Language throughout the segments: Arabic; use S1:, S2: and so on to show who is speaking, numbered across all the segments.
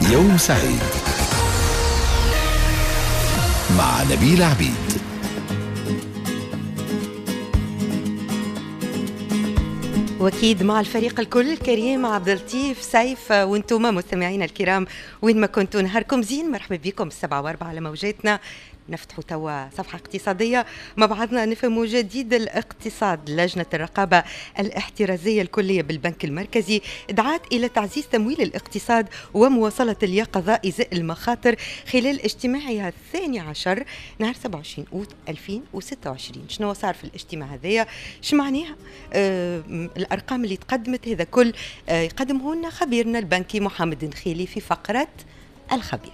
S1: يوم سعيد مع نبيل عبيد.
S2: واكيد مع الفريق الكل الكريم عبد اللطيف سيف وانتم مستمعينا الكرام وين ما كنتوا نهاركم زين. مرحبا بكم 7:04 على موجاتنا. نفتحوا توا صفحة اقتصادية مع بعضنا نفهموا جديد الاقتصاد. لجنة الرقابة الاحترازية الكلية بالبنك المركزي دعت إلى تعزيز تمويل الاقتصاد ومواصلة اليقظة إزاء المخاطر خلال اجتماعها 12 نهار 27 أوت 2026. شنو صار في الاجتماع هذايا؟ شو معناها الأرقام اللي تقدمت؟ هذا كل يقدمه لنا خبيرنا البنكي محمد نخيلي في فقرة الخبير.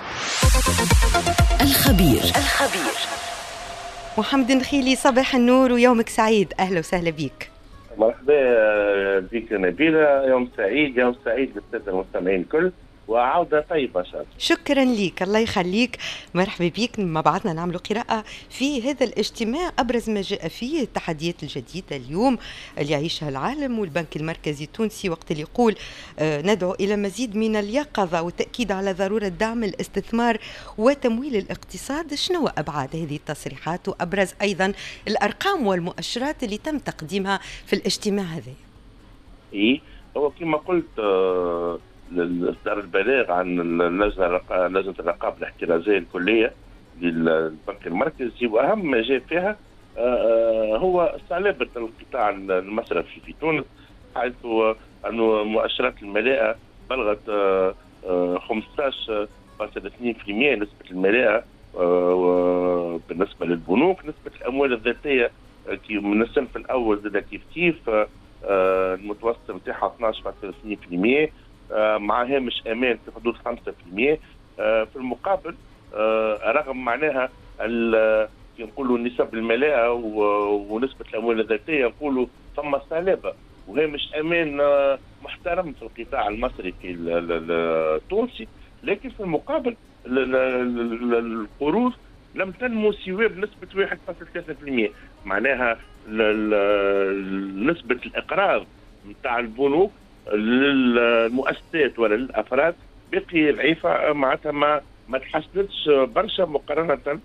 S2: محمد نخيلي، صباح النور ويومك سعيد. أهلا وسهلا بك.
S3: مرحبا بك نبيلة، يوم سعيد، يوم سعيد للسادة المستمعين الكل وعودة طيبة إن شاء الله.
S2: شكرا لك، الله يخليك. مرحبا بك. مع بعضنا نعمل قراءة في هذا الاجتماع. أبرز ما جاء فيه التحديات الجديدة اليوم اللي يعيشها العالم والبنك المركزي التونسي وقت اللي يقول ندعو إلى مزيد من اليقظة والتأكيد على ضرورة دعم الاستثمار وتمويل الاقتصاد. شنو أبعاد هذه التصريحات وأبرز أيضا الأرقام والمؤشرات اللي تم تقديمها في الاجتماع هذا؟
S3: هو كما قلت إصدار البلاغ عن لجنة الرقابة الاحترازية الكلية للبنك المركزي، وأهم ما جاء فيها هو صلابة القطاع المصرفي في تونس، حيث أن مؤشرات الملاءة بلغت 15.2% نسبة الملاءة بالنسبة للبنوك. نسبة الأموال الذاتية من الصنف الأول زاد كيف المتوسط نتاعها 12.2%، مع هامش امان في حدود 5%. في المقابل رغم معناها نقولوا نسب الملاءه ونسبه الاموال الذاتيه نقولوا ثم صلابه وهامش امان محترم في القطاع المصرفي التونسي، لكن في المقابل القروض لم تنمو سوى بنسبه 1.3%. معناها نسبه الاقراض نتاع البنوك للمؤسسات ولا للافراد بقي ضعيفه، معناتها ما تحسنتش برشا مقارنه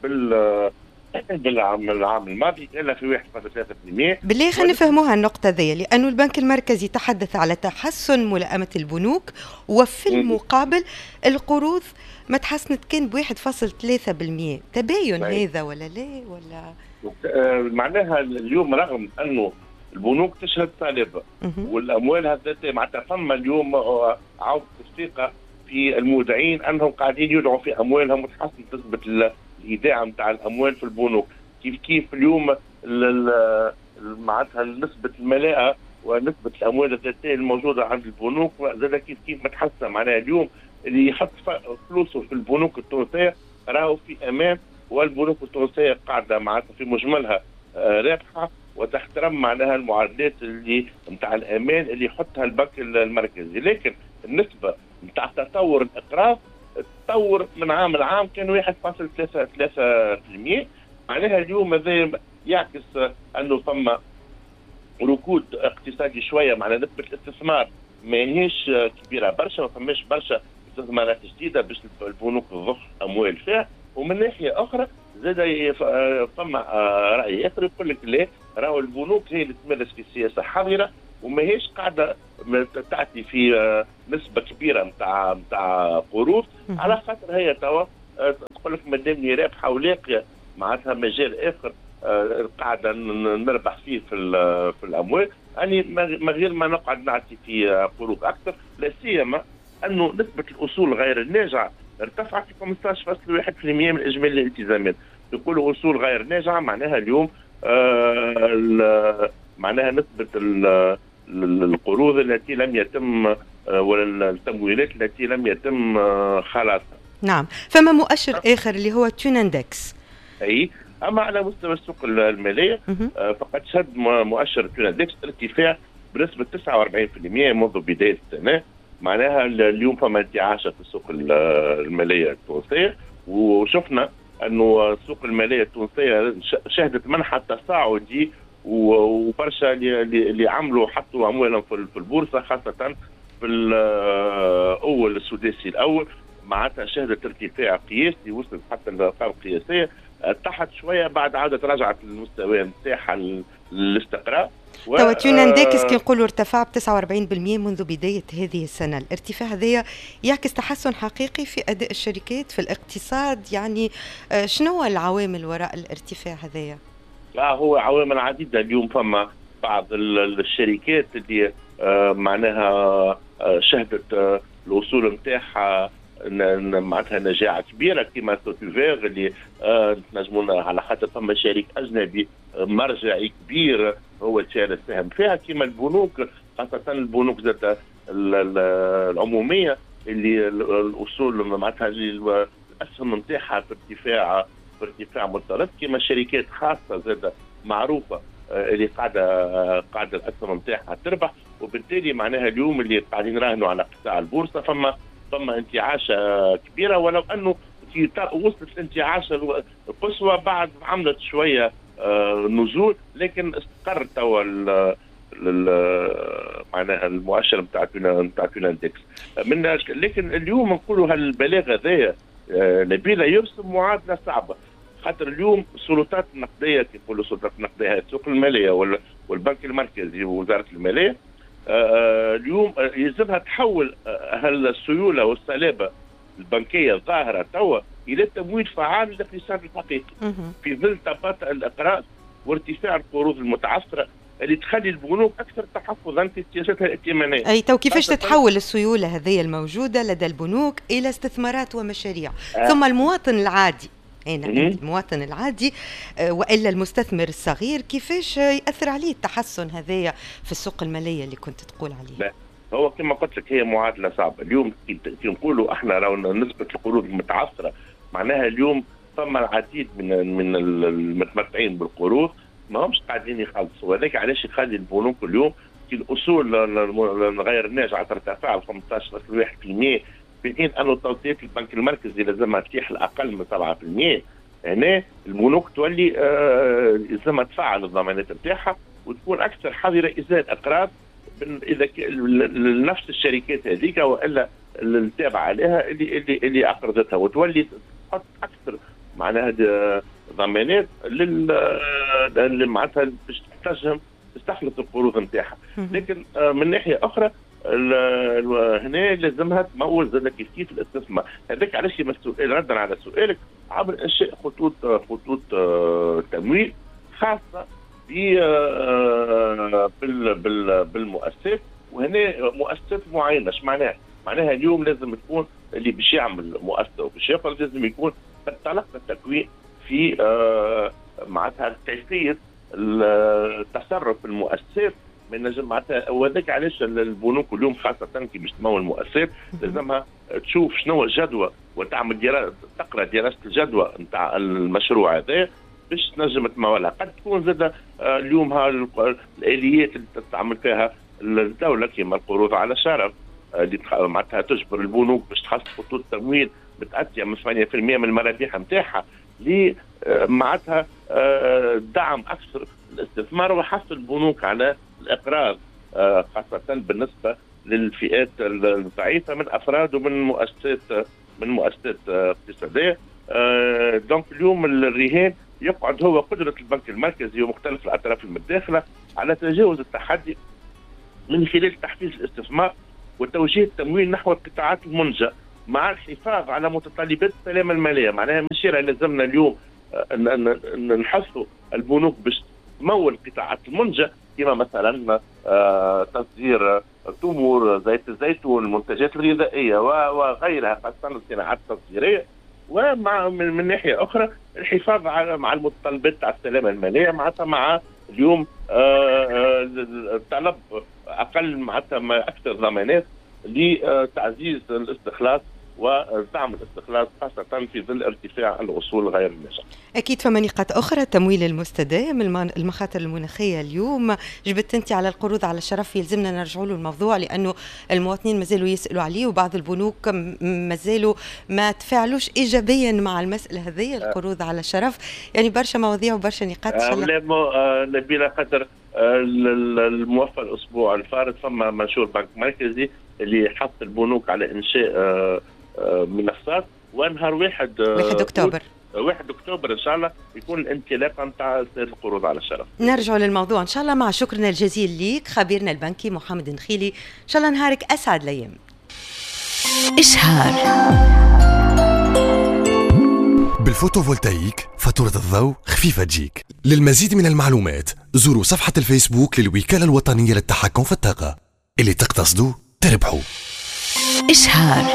S3: بالعام الماضي الا في 1.3%.
S2: بالله خلينا نفهموها النقطه ذي، لانه البنك المركزي تحدث على تحسن ملائمه البنوك وفي المقابل القروض ما تحسنت كان ب1.3%. تباين هذا ولا لا ولا
S3: معناها اليوم رغم انه البنوك تشهد صلابة والأموال الذاتية معناتها ثم اليوم عودة الثقة في المودعين أنهم قاعدين يدعوا في أموالهم وتحسن نسبة الإيداع نتاع الأموال في البنوك. كيف اليوم معناتها نسبة الملاءة ونسبة الأموال الذاتية الموجودة عند البنوك زاد كيف متحسن. معناها اليوم اللي يحط فلوسه في البنوك التونسية راهو في أمان، والبنوك التونسية قاعدة معناتها في مجملها رابحة وتحترم معناها المعادلات اللي نتاع الامان اللي يحطها البنك المركزي. لكن النسبه نتاع تطور الاقراض تطور من عام لعام كان 1.3%. معناها اليوم هذا يعكس انه ثم ركود اقتصادي شويه، معناها نسبه الاستثمار ماهيش كبيره برشا، ما فماش برشا استثمارات جديده باش البنوك تضخ اموال فيها. ومن ناحيه اخرى زاد ثم راي اخر يقول لك لا، راهو البنوك هي اللي تمارس في سياسه حظره وماهيش قاعده تعطي في نسبه كبيره نتاع قروض، على خاطر هي توا تقول لك مادامني رابحه ولاقيه معناتها مجال اخر قاعده نربح فيه في الاموال، يعني من غير ما نقعد نعطي في قروض اكثر. لا سيما انه نسبه الاصول غير الناجعه ارتفعت في 15.1% من اجمالي الالتزامات. يقولوا اصول غير ناجعه معناها اليوم معناها نسبه القروض التي لم يتم ولا التمويلات التي لم يتم خلاصها.
S2: نعم، فما مؤشر اخر اللي هو تون اندكس.
S3: اي اما على مستوى السوق الماليه فقد شهد مؤشر تون اندكس ارتفاع بنسبه 49% منذ بدايه السنه. معناها اليوم فما انتعاشه في السوق الماليه التونسيه، وشفنا انه السوق الماليه التونسيه شهدت منحى تصاعدي وبرشا اللي عملوا حطوا اموالهم في البورصه، خاصه في اول السداسي الاول معناتها شهدت ارتفاع قياسي وصلت حتى الارقام القياسيه، تحت شويه بعد عاده رجعت للمستوى نتاعها للاستقرار.
S2: توا تيوناندكس كي نقولوا ارتفع ب 49% منذ بداية هذه السنة. الارتفاع هذا يعكس تحسن حقيقي في أداء الشركات في الاقتصاد، يعني شنو العوامل وراء الارتفاع هذا؟
S3: هو عوامل عديدة. اليوم فما بعض الشركات اللي معناها شهدت الوصول نتاعها معناتها نجاعة كبيرة كما توتوفير اللي نجمونا على خاطر فما شريك أجنبي مرجعي كبير هو شارك السهم فيها، كما البنوك خاصة البنوك ذات العمومية اللي الأصول معناتها الأسهم نتاعها في ارتفاع مضطرد، كما شركات خاصة زادة معروفة اللي قاعدة الأسهم نتاعها تربح، وبالتالي معناها اليوم اللي قاعدين نراهنوا على قطاع البورصة فما انتعاش كبيرة، ولو أنه في وصلت الانتعاش القصوى بعد عملت شوية نزول، لكن استقر توا معناها المؤشر نتاع توناندكس. لكن اليوم نقولوا هالبلاغ هذايا نبيله يرسم معادله صعبه، خاطر اليوم السلطات النقديه كي يقولوا السلطات النقديه السوق الماليه والبنك المركزي ووزاره الماليه اليوم يلزمها تحول هالسيوله والسلابه البنكيه الظاهره توا الى تمويل فعال للاقتصاد الحقيقي في ظل تباطؤ الاقراض وارتفاع القروض المتعثره اللي تخلي البنوك اكثر تحفظا في سياستها الائتمانيه.
S2: اي تو كيفاش تتحول السيوله هذه الموجوده لدى البنوك الى استثمارات ومشاريع ثم المواطن العادي، المواطن العادي والا المستثمر الصغير كيفاش ياثر عليه التحسن هذايا في السوق الماليه اللي كنت تقول عليه؟
S3: هو كما قلت لك هي معادله صعبه. اليوم كي نقولوا احنا لو نسبه القروض المتعثره معناها اليوم ثم العديد من المتمتعين بالقروض ما همش قاعدين يخلصوا، وهذاك علاش يخلي البنوك اليوم في الاصول غير الناجعه ترتفع ل 15.1%، في حين انه توصيات البنك المركزي لازمها تتيح الاقل من 7%. هنا البنوك تولي لازمها تفعل الضمانات نتاعها وتكون اكثر حذره ازاء الاقراض اذا لنفس الشركات هذيك والا التابعه عليها اللي اقرضتها، وتولي تحط اكثر معناها ضمانات اللي معناتها باش تنجم تستخلص القروض نتاعها. لكن من ناحيه اخرى هنا لازمها تمول زاد كيف الاستثمار. هذاك علاش مسؤول ردا على سؤالك عبر انشاء خطوط تمويل خاصه بالمؤسسات، وهنا مؤسسات معينه. ايش معناها؟ معناها اليوم لازم تكون اللي باش يعمل مؤسسه وباش يقرض لازم يكون قد تلقى التكوين في معناتها كيفيه التصرف في المؤسسات من نجم معناتها. وذاك علاش البنوك اليوم خاصه كي باش تمول المؤسسات لازمها تشوف شنو الجدوى وتعمل تقرا دراسه الجدوى نتاع المشروع هذا باش تنجم تمولها. قد تكون زاد اليوم الاليات اللي تعمل فيها الدوله كما القروض على شرف اللي معناتها تجبر البنوك باش تخصص خطوط تمويل متأتية من 8% من المرابح نتاعها ل معناتها دعم اكثر الاستثمار وحث البنوك على الاقراض خاصه بالنسبه للفئات الضعيفه من افراد ومن مؤسسات اقتصاديه. دونك اليوم الرهان يقعد هو قدره البنك المركزي ومختلف الاطراف المتداخله على تجاوز التحدي من خلال تحفيز الاستثمار وتوجيه التمويل نحو القطاعات المنتجه مع الحفاظ على متطلبات السلامه الماليه. معناها ماشي لازمنا اليوم نحثوا البنوك باش تمول القطاعات المنتجه كما مثلا تصدير التمور، زيت الزيتون، المنتجات الغذائيه وغيرها خاصه الصناعات التصديريه، ومع من ناحيه اخرى الحفاظ مع المتطلبات تاع السلامه الماليه معناتها مع اليوم طلب اقل معناتها اكثر ضمانات لتعزيز الاستخلاص ودعم الاستخلاص خاصة في ظل ارتفاع الأصول غير الناجعة.
S2: أكيد فما نقاط أخرى. التمويل المستدام، المخاطر المناخية. اليوم جبت أنت على القروض على الشرف، يلزمنا نرجعوا له الموضوع لأنه المواطنين مازالوا يسألوا عليه وبعض البنوك مازالوا ما تفاعلوش إيجابيا مع المسألة هذه القروض على الشرف. يعني برشا مواضيع وبرشا نقاط.
S3: نبيل خاطر الموفى الأسبوع الفارط فما منشور بنك مركزي اللي حط البنوك على إنشاء منصات، ونهار 1
S2: أكتوبر
S3: 1 أكتوبر إن شاء الله يكون الانطلاقة نتاع القروض على الشرف.
S2: نرجع للموضوع إن شاء الله مع شكرنا الجزيل ليك خبيرنا البنكي محمد نخيلي. إن شاء الله نهارك أسعد الأيام.
S1: إشهار. بالفوتوفولتايك فاتورة الضوء خفيفة تجيك. للمزيد من المعلومات زوروا صفحة الفيسبوك للوكالة الوطنية للتحكم في الطاقة. اللي تقتصدوا تربحوا. إشهار.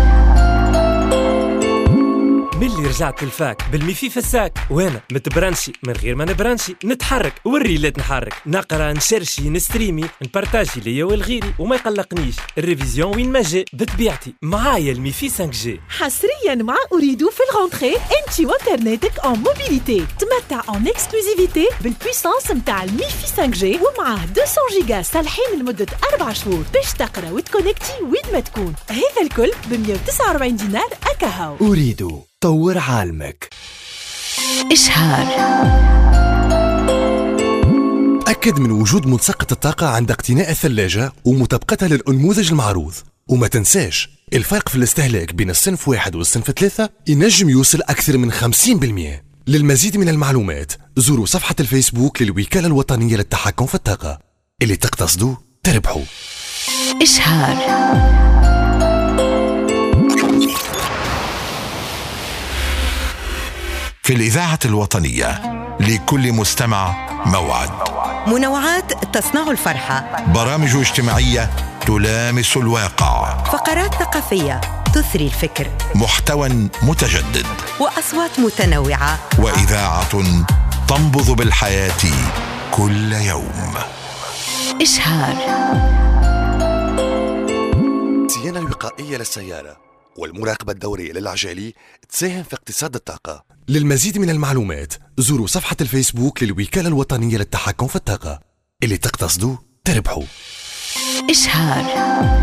S4: ملي رجعت الفاك بالميفي في الساك، وانا متبرنشي من غير ما نبرنشي، نتحرك والريلات نحرك، نقرا نشرشي نستريمي نبارتاجي ليا والغيري، وما يقلقنيش الريفيزيون وين ما جا بطبيعتي معايا الميفي 5G.
S5: حصريا مع أريدو في الغونتري انتي وانترنتك اون موبيليتي، تمتع اون اكسكلوزيفيتي بالبويسانس متاع الميفي 5G ومعاه 200 جيجا صالحين لمدة 4 شهور باش تقرا وتكونكتي وين ما تكون. هذا الكل ب 149 دينار أكاهو.
S1: أريدو طور عالمك. إشهار. أكد من وجود ملصقة الطاقة عند اقتناء الثلاجة ومطابقتها للأنموذج المعروض، وما تنساش الفرق في الاستهلاك بين الصنف 1 والصنف 3 ينجم يوصل أكثر من 50%. للمزيد من المعلومات زوروا صفحة الفيسبوك للوكالة الوطنية للتحكم في الطاقة. اللي تقتصدوا تربحوا. إشهار. في الإذاعة الوطنية لكل مستمع موعد.
S2: منوعات تصنع الفرحة،
S1: برامج اجتماعية تلامس الواقع،
S2: فقرات ثقافية تثري الفكر،
S1: محتوى متجدد،
S2: وأصوات متنوعة،
S1: وإذاعة تنبض بالحياة كل يوم. إشهار. الصيانة الوقائية للسيارة والمراقبة الدورية للعجالي تساهم في اقتصاد الطاقة. للمزيد من المعلومات زوروا صفحة الفيسبوك للوكالة الوطنية للتحكم في الطاقة. اللي تقتصدوا تربحوا. إشهار.